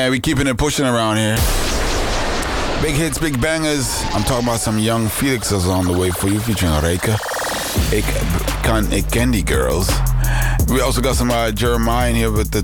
man. We keeping it pushing around here. Big hits, big bangers. I'm talking about some young Felixes on the way for you, featuring Reika. Ik ken die girls. We also got some Jeremiah in here with the